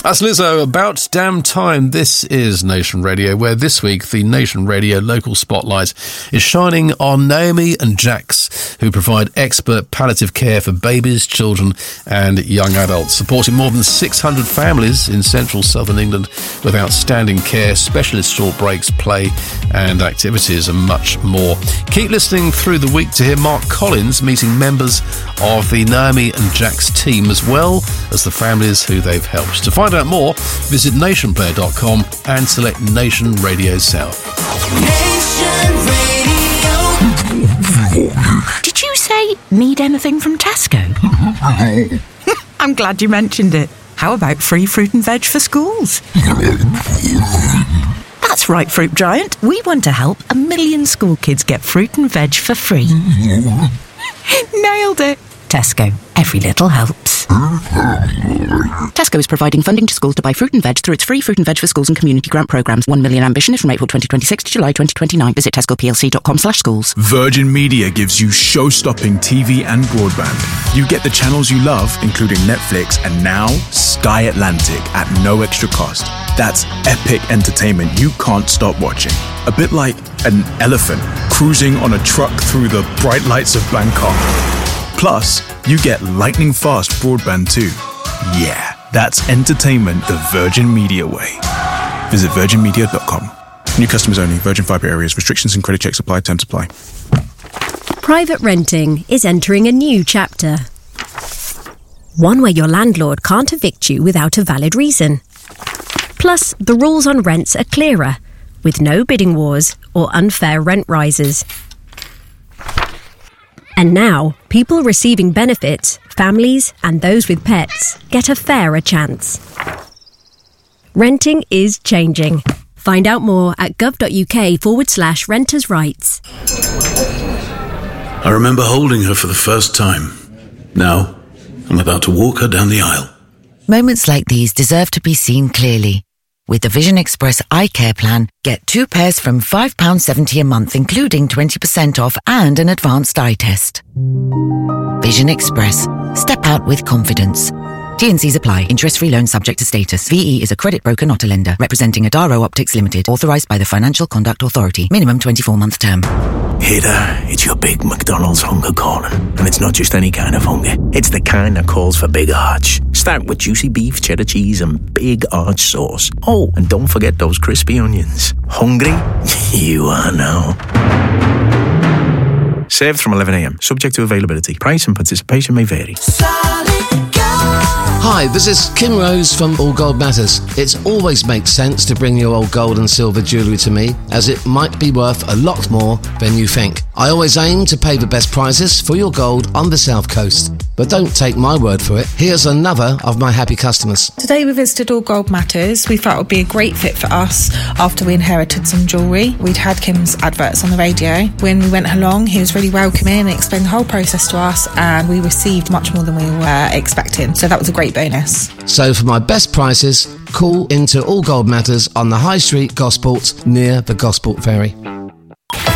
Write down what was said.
That's Lizzo, About Damn Time. This is Nation Radio, where this week the Nation Radio local spotlight is shining on Naomi and Jax, who provide expert palliative care for babies, children and young adults, supporting more than 600 families in central southern England with outstanding care, specialist short breaks, play and activities and much more. Keep listening through the week to hear Mark Collins meeting members of the Naomi and Jax team, as well as the families who they've helped. To find out more, visit nationplayer.com and select Nation Radio South. Nation Radio. Did you say need anything from Tesco? I'm glad you mentioned it. How about free fruit and veg for schools? That's right, Fruit Giant. We want to help 1 million school kids get fruit and veg for free. Nailed it. Tesco. Every little helps. Tesco is providing funding to schools to buy fruit and veg through its free fruit and veg for schools and community grant programmes. 1 million ambition is from April 2026 to July 2029. Visit tescoplc.com/schools. Virgin Media gives you show-stopping TV and broadband. You get the channels you love, including Netflix and now Sky Atlantic at no extra cost. That's epic entertainment you can't stop watching. A bit like an elephant cruising on a truck through the bright lights of Bangkok. Plus, you get lightning-fast broadband too. Yeah, that's entertainment the Virgin Media way. Visit virginmedia.com. New customers only. Virgin Fibre areas. Restrictions and credit checks apply. Terms apply. Private renting is entering a new chapter. One where your landlord can't evict you without a valid reason. Plus, the rules on rents are clearer, with no bidding wars or unfair rent rises. And now, people receiving benefits, families and those with pets get a fairer chance. Renting is changing. Find out more at gov.uk/renters' rights. I remember holding her for the first time. Now, I'm about to walk her down the aisle. Moments like these deserve to be seen clearly. With the Vision Express Eye Care Plan, get 2 pairs from £5.70 a month, including 20% off and an advanced eye test. Vision Express. Step out with confidence. T&Cs apply. Interest-free loan subject to status. VE is a credit broker, not a lender. Representing Adaro Optics Limited. Authorised by the Financial Conduct Authority. Minimum 24-month term. Hey there, it's your big McDonald's hunger calling. And it's not just any kind of hunger. It's the kind that calls for big arch. Start with juicy beef, cheddar cheese and big arch sauce. Oh, and don't forget those crispy onions. Hungry? You are now. Served from 11 a.m. Subject to availability. Price and participation may vary. Hi, this is Kim Rose from All Gold Matters. It always makes sense to bring your old gold and silver jewellery to me, as it might be worth a lot more than you think. I always aim to pay the best prices for your gold on the South Coast. But don't take my word for it. Here's another of my happy customers. Today we visited All Gold Matters. We felt it would be a great fit for us after we inherited some jewellery. We'd had Kim's adverts on the radio. When we went along, he was really welcoming and explained the whole process to us, and we received much more than we were expecting. So that was a great bonus. So for my best prices, call into All Gold Matters on the High Street, Gosport, near the Gosport Ferry.